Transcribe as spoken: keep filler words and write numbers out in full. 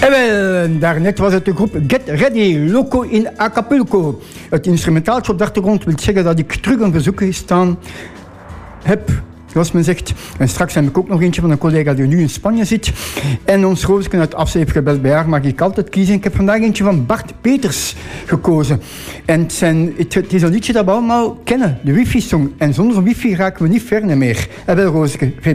En wel, daarnet was het de groep Get Ready, Loco in Acapulco. Het instrumentaaltje op de achtergrond wil zeggen dat ik terug een bezoek gestaan heb, zoals men zegt. En straks heb ik ook nog eentje van een collega die nu in Spanje zit. En ons Roosje uit Afse heeft gebeld. Bij haar mag ik altijd kiezen. Ik heb vandaag eentje van Bart Peters gekozen. En het, zijn, het, het is een liedje dat we allemaal kennen, de wifi-song. En zonder wifi raken we niet ver meer. En wel, Roosje,